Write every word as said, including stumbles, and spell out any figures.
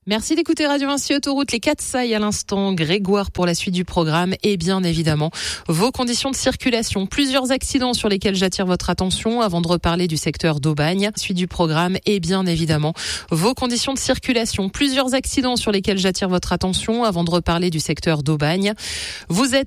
Merci d'écouter Radio Vinci Autoroute, les quatre sailles à l'instant, Grégoire pour la suite du programme et bien évidemment vos conditions de circulation. Plusieurs accidents sur lesquels j'attire votre attention avant de reparler du secteur d'Aubagne. Suite du programme et bien évidemment vos conditions de circulation. Plusieurs accidents sur lesquels j'attire votre attention avant de reparler du secteur d'Aubagne. Vous êtes